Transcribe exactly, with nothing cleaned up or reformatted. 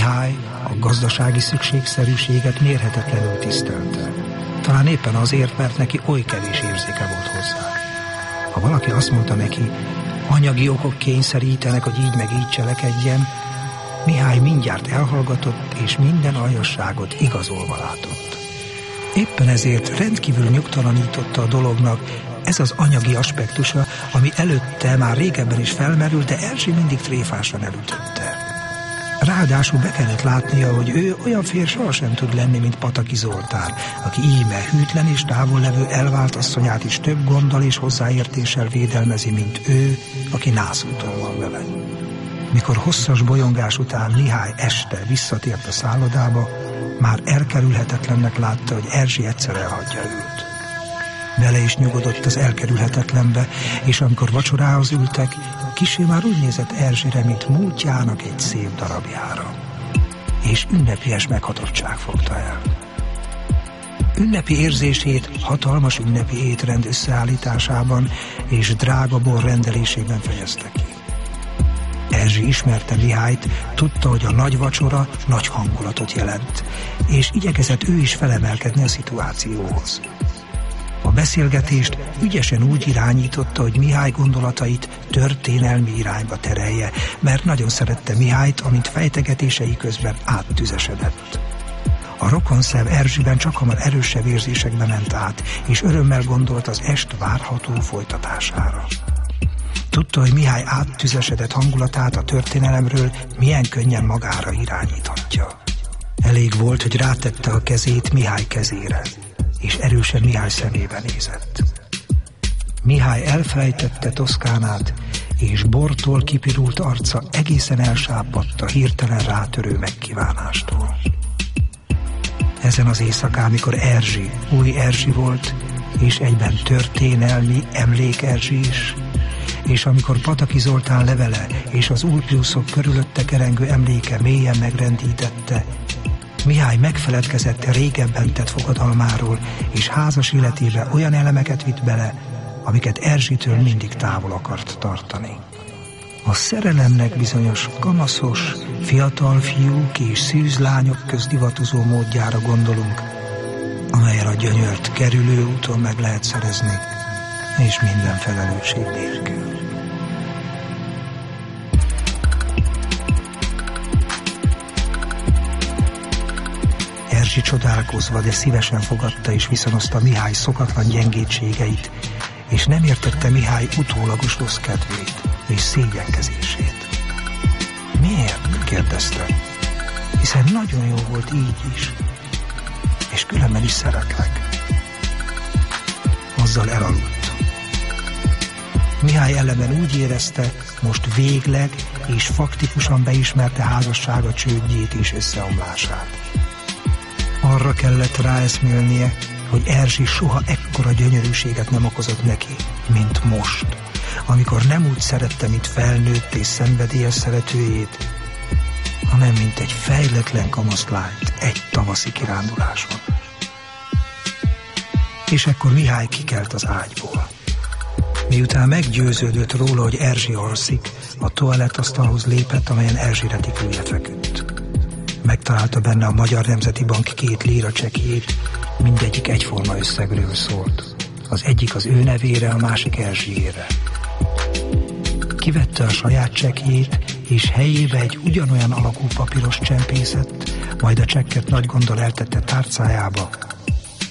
Mihály a gazdasági szükségszerűséget mérhetetlenül tisztelte. Talán éppen azért, mert neki oly kevés érzéke volt hozzá. Ha valaki azt mondta neki, anyagi okok kényszerítenek, hogy így meg így cselekedjen, Mihály mindjárt elhallgatott, és minden aljasságot igazolva látott. Éppen ezért rendkívül nyugtalanította a dolognak ez az anyagi aspektusa, ami előtte már régebben is felmerült, de Erzsi mindig tréfásan elütötte. Ráadásul be kellett látnia, hogy ő olyan férj sohasem tud lenni, mint Pataki Zoltán, aki íme hűtlen és távollevő elvált asszonyát is több gonddal és hozzáértéssel védelmezi, mint ő, aki nászúton van vele. Mikor hosszas bolyongás után Mihály este visszatért a szállodába, már elkerülhetetlennek látta, hogy Erzsi egyszer elhagyja őt. Bele is nyugodott az elkerülhetetlenbe, és amikor vacsorához ültek, kissé már úgy nézett Erzsire, mint múltjának egy szép darabjára. És ünnepies meghatottság fogta el. Ünnepi érzését hatalmas ünnepi étrend összeállításában és drága bor rendelésében fejezte ki. Erzsi ismerte Mihályt, tudta, hogy a nagy vacsora nagy hangulatot jelent, és igyekezett ő is felemelkedni a szituációhoz. A beszélgetést ügyesen úgy irányította, hogy Mihály gondolatait történelmi irányba terelje, mert nagyon szerette Mihályt, amint fejtegetései közben áttüzesedett. A rokonszem Erzsiben csak hamar erősebb érzésekbe ment át, és örömmel gondolt az est várható folytatására. Tudta, hogy Mihály áttüzesedett hangulatát a történelemről milyen könnyen magára irányíthatja. Elég volt, hogy rátette a kezét Mihály kezére, és erősen Mihály szemébe nézett. Mihály elfelejtette Toszkánát, és bortól kipirult arca egészen elsápadt a hirtelen rátörő megkívánástól. Ezen az éjszakán, amikor Erzsi új Erzsi volt, és egyben történelmi emlék Erzsi is, és amikor Pataki Zoltán levele és az Ulpiuszok körülötte kerengő emléke mélyen megrendítette, Mihály megfeledkezett régebben tett fogadalmáról, és házas életébe olyan elemeket vitt bele, amiket Erzsitől mindig távol akart tartani. A szerelemnek bizonyos kamaszos, fiatal fiúk és szűz lányok közt divatozó módjára gondolunk, amelyen a gyönyört kerülő úton meg lehet szerezni, és minden felelősség nélkül. Erzsi csodálkozva, de szívesen fogadta és viszonozta Mihály szokatlan gyengétségeit, és nem értette Mihály utólagos rossz kedvét és szégyenkezését. Miért? Kérdezte. Hiszen nagyon jó volt így is, és különben is szeretlek. Azzal elaludt. Mihály ellenben úgy érezte, most végleg és faktikusan beismerte házassága csődjét és összeomlását. Arra kellett ráeszmélnie, hogy Erzsi soha ekkora gyönyörűséget nem okozott neki, mint most, amikor nem úgy szerette, mint felnőtt és szenvedélyes szeretőjét, hanem mint egy fejletlen kamaszlányt egy tavaszi kiránduláson. És ekkor Mihály kikelt az ágyból. Miután meggyőződött róla, hogy Erzsi alszik, a toalettasztalhoz lépett, amelyen Erzsi retikülje feküdt. Megtalálta benne a Magyar Nemzeti Bank két líra csekkjét, mindegyik egyforma összegről szólt. Az egyik az ő nevére, a másik Erzsiére. Kivette a saját csekkjét, és helyébe egy ugyanolyan alakú papíros csempészett, majd a csekket nagy gonddal eltette tárcájába,